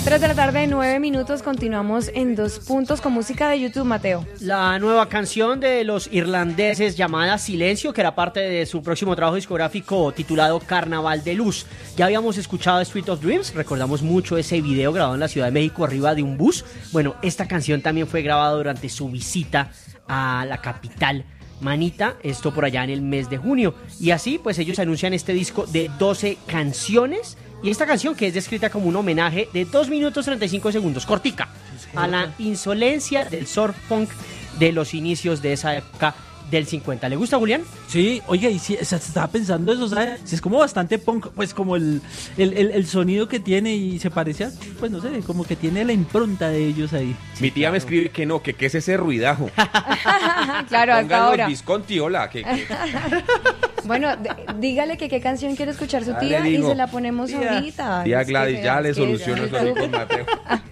3 de la tarde, 9 minutos, continuamos en Dos Puntos con música de YouTube, Mateo. La nueva canción de los irlandeses llamada Silencio, que era parte de su próximo trabajo discográfico titulado Carnaval de Luz. Ya habíamos escuchado Street of Dreams, recordamos mucho ese video grabado en la Ciudad de México arriba de un bus. Bueno, esta canción también fue grabada durante su visita a la capital Manita, esto por allá en el mes de junio. Y así pues ellos anuncian este disco de 12 canciones. Y esta canción que es descrita como un homenaje de 2 minutos 35 segundos, cortica, a la insolencia del surf punk de los inicios de esa época del 50. ¿Le gusta, Julián? Sí, oiga, y si estaba pensando eso, ¿sabes? Si es como bastante punk, pues como el sonido que tiene y se parece a, pues no sé, como que tiene la impronta de ellos ahí. Mi tía me escribe que no, que qué es ese ruidajo. Claro, hasta ahora. Pónganos Visconti, hola. Bueno, dígale que qué canción quiere escuchar su Ya tía le y digo. se la ponemos ahorita. Tía Es que Gladys, ya le veas que soluciono eso ahí con Mateo.